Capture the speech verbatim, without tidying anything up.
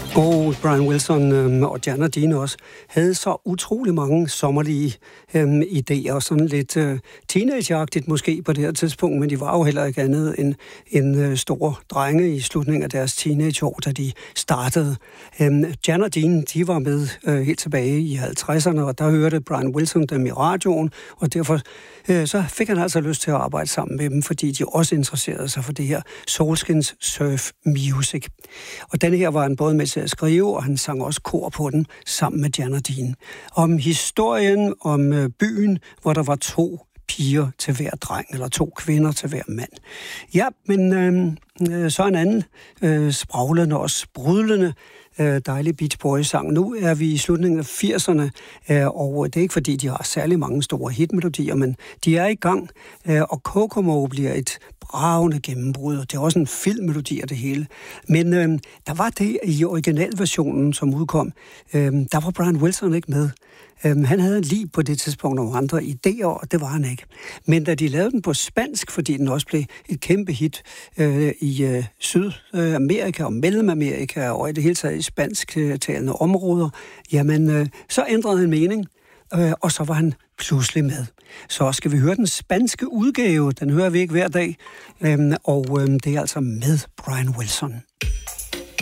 Og Brian Wilson øhm, og Jan og Dean også havde så utrolig mange sommerlige øhm, idéer, og sådan lidt øh, teenageagtigt måske på det her tidspunkt, men de var jo heller ikke andet end, end øh, store drenge i slutningen af deres teenageår, da de startede. Øhm, Jan og Dean, de var med øh, helt tilbage i halvtredserne, og der hørte Brian Wilson dem i radioen, og derfor øh, så fik han altså lyst til at arbejde sammen med dem, fordi de også interesserede sig for det her Soulskins surf music. Og denne her var han både med til at skrive, og han sang også kor på den sammen med Jan og Dean. Om historien om øh, byen, hvor der var to piger til hver dreng, eller to kvinder til hver mand. Ja, men øh, så en anden øh, spraglende og sprudlende øh, dejlig Beach Boys-sang. Nu er vi i slutningen af firserne, øh, og det er ikke fordi, de har særlig mange store hitmelodier, men de er i gang, øh, og Kokomo bliver et bravende gennembrud, og det er også en filmmelodi af det hele. Men øh, der var det i originalversionen, som udkom, øh, der var Brian Wilson ikke med. Um, han havde lige på det tidspunkt nogle andre idéer, og det var han ikke. Men da de lavede den på spansk, fordi den også blev et kæmpe hit øh, i øh, Sydamerika og Mellemamerika, og i det hele taget i spansktalende områder, jamen, øh, så ændrede han mening, øh, og så var han pludselig med. Så skal vi høre den spanske udgave, den hører vi ikke hver dag, øh, og øh, det er altså med Brian Wilson.